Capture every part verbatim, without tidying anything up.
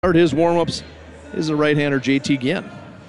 Start his warm-ups is the right-hander J T Ginn.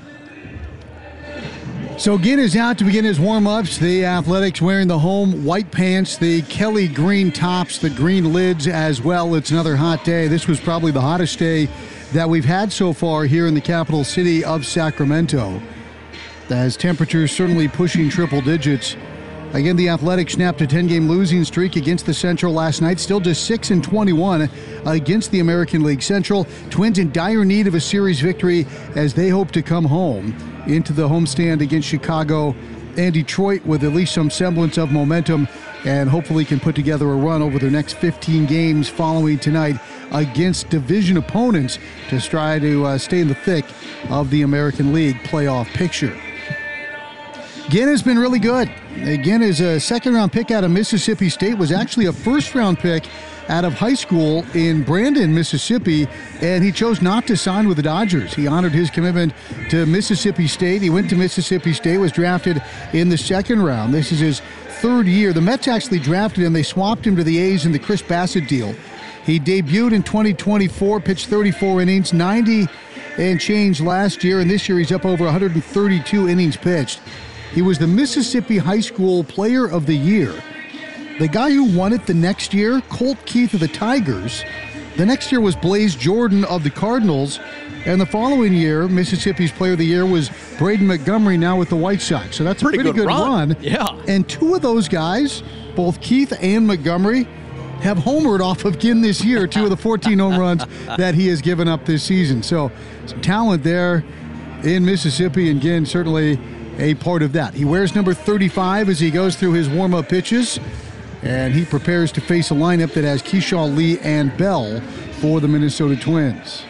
So Ginn is out to begin his warm-ups. The Athletics wearing the home white pants, the Kelly green tops, the green lids as well. It's another hot day. This was probably the hottest day that we've had so far here in the capital city of Sacramento, as temperatures certainly pushing triple digits. Again, the Athletics snapped a ten-game losing streak against the Central last night, still just six and twenty-one against the American League Central. Twins in dire need of a series victory as they hope to come home into the homestand against Chicago and Detroit with at least some semblance of momentum, and hopefully can put together a run over their next fifteen games following tonight against division opponents to try to uh, stay in the thick of the American League playoff picture. Ginn has been really good. Ginn is a second-round pick out of Mississippi State, was actually a first-round pick out of high school in Brandon, Mississippi, and he chose not to sign with the Dodgers. He honored his commitment to Mississippi State. He went to Mississippi State, was drafted in the second round. This is his third year. The Mets actually drafted him. They swapped him to the A's in the Chris Bassett deal. He debuted in twenty twenty-four, pitched thirty-four innings, ninety and change last year, and this year he's up over one hundred thirty-two innings pitched. He was the Mississippi High School Player of the Year. The guy who won it the next year, Colt Keith of the Tigers. The next year was Blaze Jordan of the Cardinals. And the following year, Mississippi's Player of the Year was Braden Montgomery, now with the White Sox. So that's a pretty, pretty good, good run. run. Yeah. And two of those guys, both Keith and Montgomery, have homered off of Ginn this year, two of the fourteen home runs that he has given up this season. So some talent there in Mississippi, and Ginn certainly a part of that. He wears number thirty-five as he goes through his warm-up pitches, and he prepares to face a lineup that has Keyshawn, Lee, and Bell for the Minnesota Twins.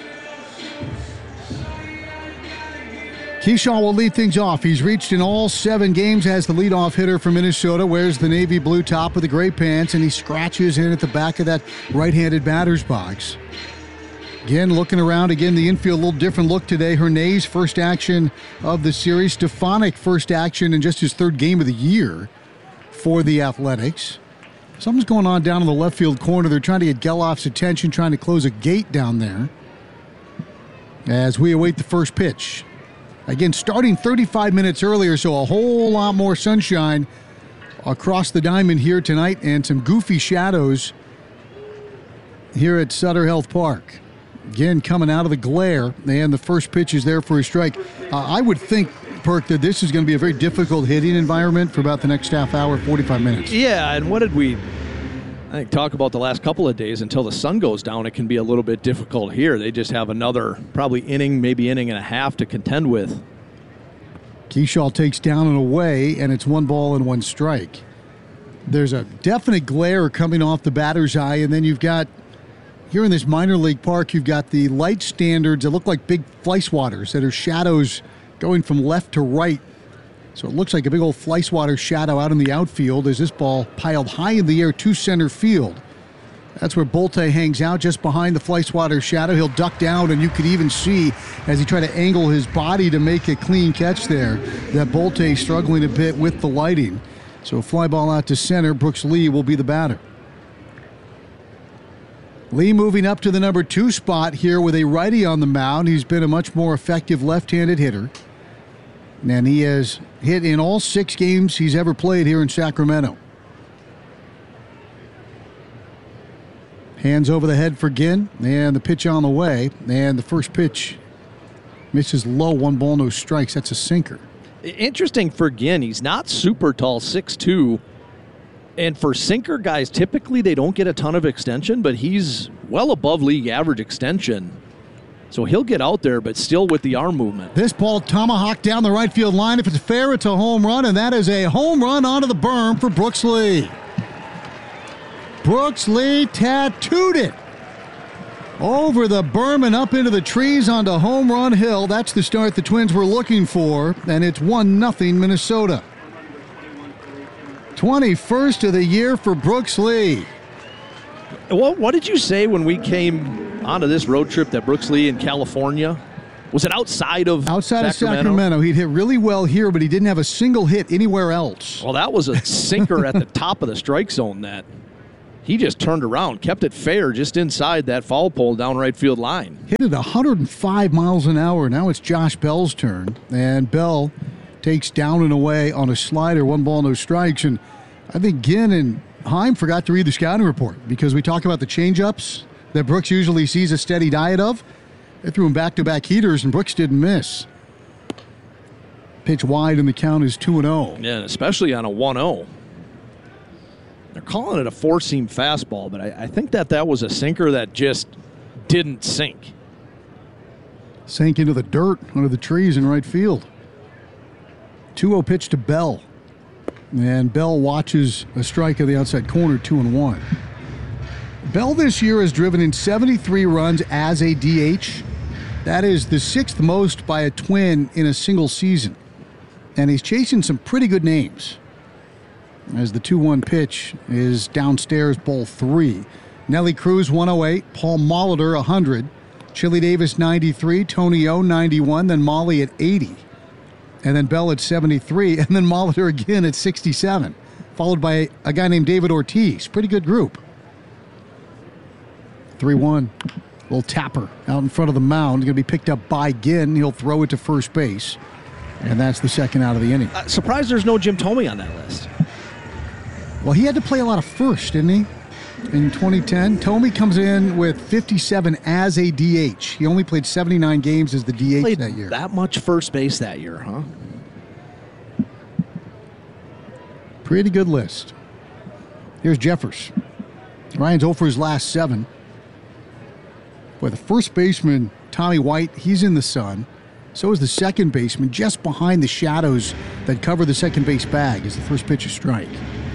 Keyshawn will lead things off. He's reached in all seven games as the leadoff hitter for Minnesota, wears the navy blue top with the gray pants, and he scratches in at the back of that right-handed batter's box. Again, looking around, again, the infield, a little different look today. Hernandez, first action of the series. Stefanik, first action in just his third game of the year for the Athletics. Something's going on down in the left field corner. They're trying to get Geloff's attention, trying to close a gate down there as we await the first pitch. Again, starting thirty-five minutes earlier, so a whole lot more sunshine across the diamond here tonight, and some goofy shadows here at Sutter Health Park. Again, coming out of the glare, and the first pitch is there for a strike. Uh, I would think, Perk, that this is going to be a very difficult hitting environment for about the next half hour, forty-five minutes. Yeah, and what did we, I think, talk about the last couple of days? Until the sun goes down, it can be a little bit difficult here. They just have another probably inning, maybe inning and a half to contend with. Keyshawn takes down and away, and it's one ball and one strike. There's a definite glare coming off the batter's eye, and then you've got, here in this minor league park, you've got the light standards that look like big fly swatters that are shadows going from left to right. So it looks like a big old fly swatter shadow out in the outfield as this ball piled high in the air to center field. That's where Bolte hangs out, just behind the fly swatter shadow. He'll duck down, and you could even see, as he tried to angle his body to make a clean catch there, that Bolte struggling a bit with the lighting. So fly ball out to center. Brooks Lee will be the batter. Lee moving up to the number two spot here with a righty on the mound. He's been a much more effective left-handed hitter, and he has hit in all six games he's ever played here in Sacramento. Hands over the head for Ginn, and the pitch on the way, and the first pitch misses low, one ball, no strikes. That's a sinker. Interesting for Ginn. He's not super tall, six two. And for sinker guys, typically they don't get a ton of extension, but he's well above league average extension. So he'll get out there, but still with the arm movement. This ball tomahawked down the right field line. If it's fair, it's a home run, and that is a home run onto the berm for Brooks Lee. Brooks Lee tattooed it over the berm and up into the trees onto Home Run Hill. That's the start the Twins were looking for, and it's one nothing Minnesota. twenty-first of the year for Brooks Lee. What, what did you say when we came onto this road trip that Brooks Lee in California? Was it outside of Outside Sacramento? of Sacramento. He'd hit really well here, but he didn't have a single hit anywhere else. Well, that was a sinker at the top of the strike zone that he just turned around, kept it fair just inside that foul pole down right field line. Hit it one hundred five miles an hour. Now it's Josh Bell's turn. And Bell takes down and away on a slider, one ball, no strikes. And I think Ginn and Heim forgot to read the scouting report because we talk about the changeups that Brooks usually sees a steady diet of. They threw him back-to-back heaters, and Brooks didn't miss. Pitch wide, and the count is two and oh. Yeah, especially on a one oh. They're calling it a four-seam fastball, but I, I think that that was a sinker that just didn't sink. Sank into the dirt under the trees in right field. two oh pitch to Bell. And Bell watches a strike of the outside corner, two and one. Bell this year has driven in seventy-three runs as a D H. That is the sixth most by a Twin in a single season. And he's chasing some pretty good names. As the two one pitch is downstairs, ball three. Nelly Cruz, one oh eight. Paul Molitor, one hundred. Chili Davis, ninety-three. Tony O, ninety-one. Then Molly at eighty. And then Bell at seventy-three. And then Molitor again at sixty-seven. Followed by a guy named David Ortiz. Pretty good group. three one. Little tapper out in front of the mound. Going to be picked up by Ginn. He'll throw it to first base. And that's the second out of the inning. Uh, surprised there's no Jim Thome on that list. Well, he had to play a lot of first, didn't he? In twenty ten, Thome comes in with fifty-seven as a D H. He only played seventy-nine games as the D H Played that year. That much first base that year, huh? Pretty good list. Here's Jeffers. Ryan's oh for his last seven. Boy, the first baseman, Tommy White, he's in the sun. So is the second baseman, just behind the shadows that cover the second base bag as the first pitch is strike.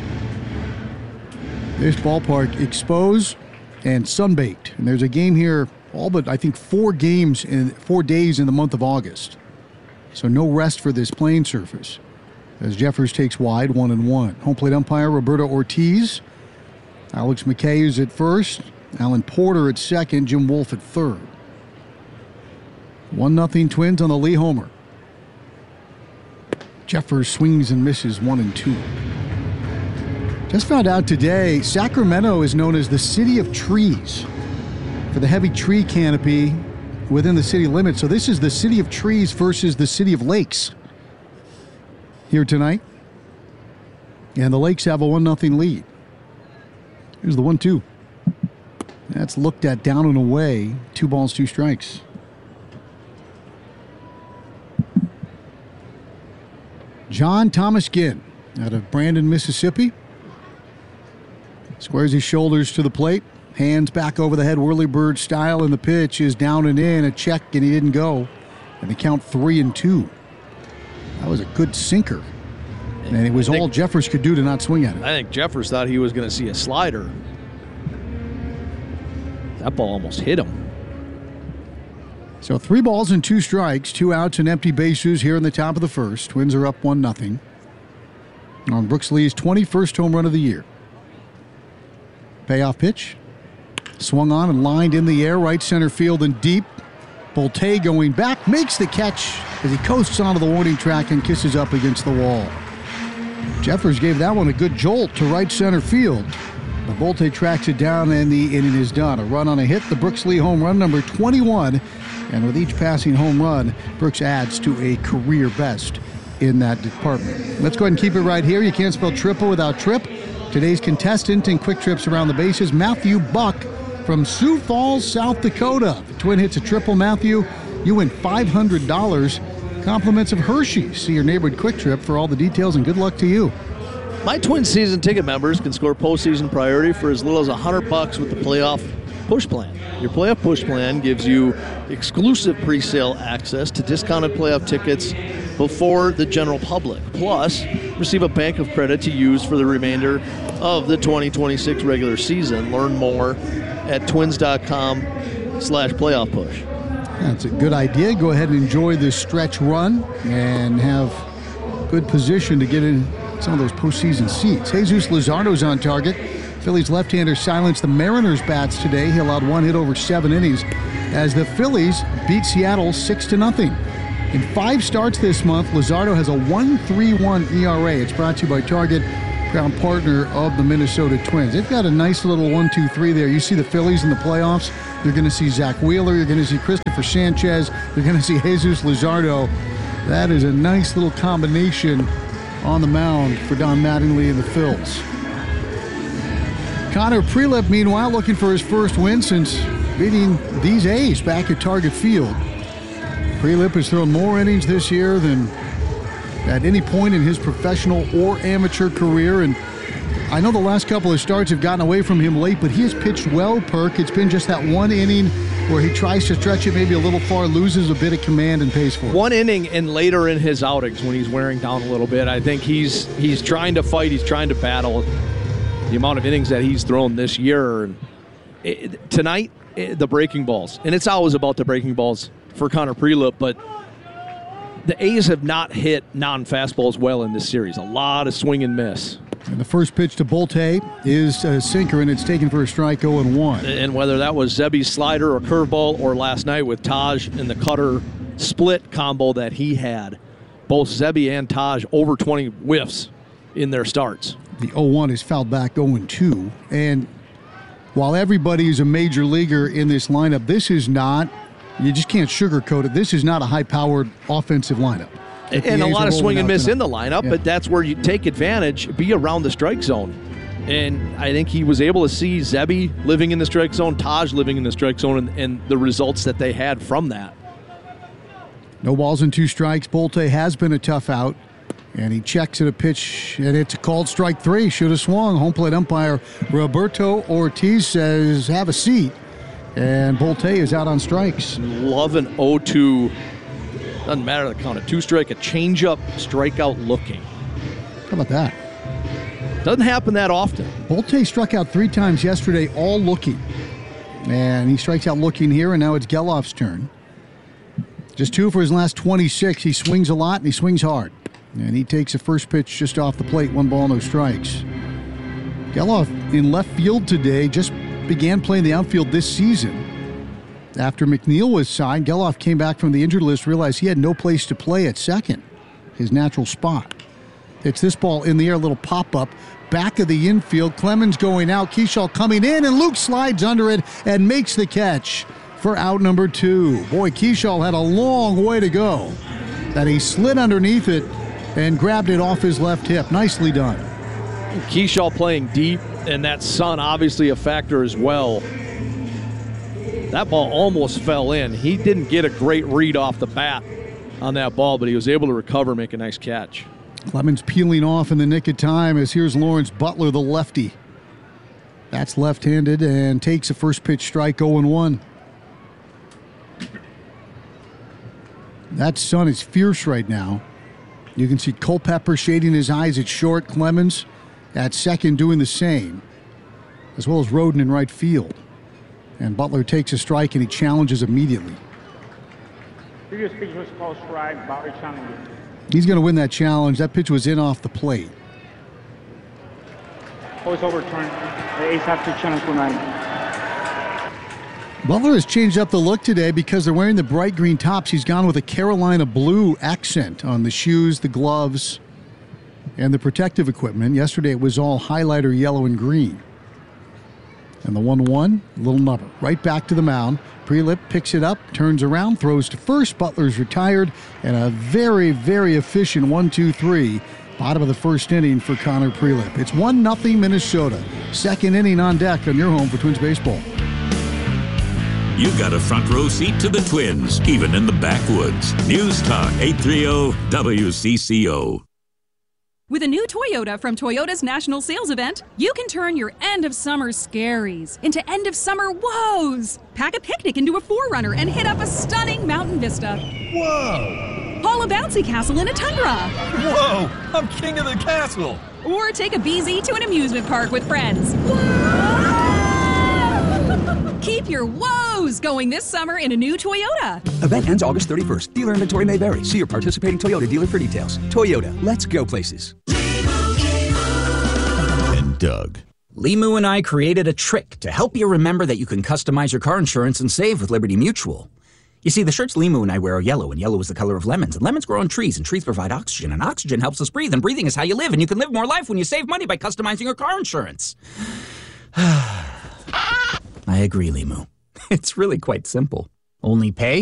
This ballpark exposed and sunbaked. And there's a game here, all but I think four games in four days in the month of August. So no rest for this playing surface. As Jeffers takes wide, one and one. Home plate umpire Roberto Ortiz. Alex McKay is at first. Alan Porter at second. Jim Wolf at third. one nothing Twins on the Lee homer. Jeffers swings and misses one and two. Just found out today, Sacramento is known as the City of Trees for the heavy tree canopy within the city limits. So this is the City of Trees versus the City of Lakes here tonight. And the Lakes have a one nothing lead. Here's the one two. That's looked at down and away. Two balls, two strikes. John Thomas Ginn out of Brandon, Mississippi. Squares his shoulders to the plate. Hands back over the head, whirlybird style, and the pitch is down and in. A check, and he didn't go. And they count three and two. That was a good sinker. And it was all Jeffers could do to not swing at it. I think Jeffers thought he was going to see a slider. That ball almost hit him. So three balls and two strikes, two outs and empty bases here in the top of the first. Twins are up one nothing. On Brooks Lee's twenty-first home run of the year. Payoff pitch. Swung on and lined in the air, right center field and deep. Bolte going back, makes the catch as he coasts onto the warning track and kisses up against the wall. Jeffers gave that one a good jolt to right center field. But Bolte tracks it down and the inning is done. A run on a hit, the Brooks Lee home run number twenty-one. And with each passing home run, Brooks adds to a career best in that department. Let's go ahead and keep it right here. You can't spell triple without Trip. Today's contestant in quick trips around the bases, Matthew Buck from Sioux Falls, South Dakota. If the Twin hits a triple, Matthew, you win five hundred dollars. Compliments of Hershey. See your neighborhood Quick Trip for all the details, and good luck to you. My Twin season ticket members can score postseason priority for as little as one hundred bucks with the playoff push plan. Your playoff push plan gives you exclusive pre-sale access to discounted playoff tickets before the general public. Plus, receive a bank of credit to use for the remainder of the twenty twenty-six regular season. Learn more at twins.com slash playoff push. That's a good idea. Go ahead and enjoy this stretch run and have good position to get in some of those postseason seats. Jesus Luzardo's on target. Phillies left-hander silenced the Mariners' bats today. He allowed one hit over seven innings as the Phillies beat Seattle six to nothing. In five starts this month, Luzardo has a one three one E R A. It's brought to you by Target. ground partner of the Minnesota Twins. They've got a nice little one two three there. You see the Phillies in the playoffs. You're going to see Zach Wheeler. You're going to see Christopher Sanchez. You're going to see Jesus Luzardo. That is a nice little combination on the mound for Don Mattingly and the Phils. Connor Prielipp, meanwhile, looking for his first win since beating these A's back at Target Field. Prielipp has thrown more innings this year than at any point in his professional or amateur career, and I know the last couple of starts have gotten away from him late, but he has pitched well, Perk. It's been just that one inning where he tries to stretch it maybe a little far, loses a bit of command, and pays for it. One inning and later in his outings when he's wearing down a little bit, I think he's he's trying to fight, he's trying to battle. The amount of innings that he's thrown this year. And it, tonight, it, the breaking balls, and it's always about the breaking balls for Connor Prielipp, but the A's have not hit non-fastballs well in this series. A lot of swing and miss. And the first pitch to Bolte is a sinker, and it's taken for a strike, oh and one. And whether that was Zebby's slider or curveball, or last night with Taj and the cutter split combo that he had, both Zebby and Taj over twenty whiffs in their starts. The oh one is fouled back oh and two. And while everybody is a major leaguer in this lineup, this is not, you just can't sugarcoat it, this is not a high-powered offensive lineup. And a lot of swing and miss tonight. in the lineup, yeah. but that's where you take advantage, be around the strike zone. And I think he was able to see Zebby living in the strike zone, Taj living in the strike zone, and, and the results that they had from that. No balls and two strikes. Bolte has been a tough out, and he checks at a pitch, and it's a called strike three. Should have swung. Home plate umpire Roberto Ortiz says, have a seat. And Bolte is out on strikes. Love an oh two. Doesn't matter the count. A two-strike, a changeup, strikeout looking. How about that? Doesn't happen that often. Bolte struck out three times yesterday, all looking. And he strikes out looking here, and now it's Geloff's turn. Just two for his last twenty-six. He swings a lot, and he swings hard. And he takes a first pitch just off the plate. One ball, no strikes. Geloff in left field today, just began playing the outfield this season. After McNeil was signed, Geloff came back from the injured list, realized he had no place to play at second, his natural spot. It's this ball in the air, a little pop-up, back of the infield. Clemens going out, Keschall coming in, and Luke slides under it and makes the catch for out number two. Boy, Keschall had a long way to go. That he slid underneath it and grabbed it off his left hip. Nicely done. Keschall playing deep, and that sun obviously a factor as well. That ball almost fell in. He didn't get a great read off the bat on that ball, but he was able to recover, make a nice catch. Clemens peeling off in the nick of time as here's Lawrence Butler, the lefty. That's left-handed and takes a first pitch strike, oh and one. That sun is fierce right now. You can see Culpepper shading his eyes at short. Clemens at second doing the same, as well as Roden in right field. And Butler takes a strike, and he challenges immediately. Previous pitch was called strike, Butler challenging. He's going to win that challenge. That pitch was in off the plate. Oh, it's overturned. The A's have to challenge for nine. Butler has changed up the look today because they're wearing the bright green tops. He's gone with a Carolina blue accent on the shoes, the gloves, and the protective equipment. Yesterday it was all highlighter yellow and green. And the one one, little nubber. Right back to the mound. Prielipp picks it up, turns around, throws to first. Butler's retired, and a very, very efficient one two three. Bottom of the first inning for Connor Prielipp. It's one nothing Minnesota. Second inning on deck on your home for Twins baseball. You got a front row seat to the Twins, even in the backwoods. News Talk eight thirty W C C O. With a new Toyota from Toyota's National Sales Event, you can turn your end-of-summer scaries into end-of-summer woes. Pack a picnic into a four runner and hit up a stunning mountain vista. Whoa! Haul a bouncy castle in a tundra. Whoa! I'm king of the castle! Or take a B Z to an amusement park with friends. Keep your woes going this summer in a new Toyota. Event ends August thirty-first. Dealer inventory may vary. See your participating Toyota dealer for details. Toyota, let's go places. And Doug. Limu and I created a trick to help you remember that you can customize your car insurance and save with Liberty Mutual. You see, the shirts Limu and I wear are yellow, and yellow is the color of lemons. And lemons grow on trees, and trees provide oxygen, and oxygen helps us breathe, and breathing is how you live, and you can live more life when you save money by customizing your car insurance. I agree, Limu. It's really quite simple. Only pay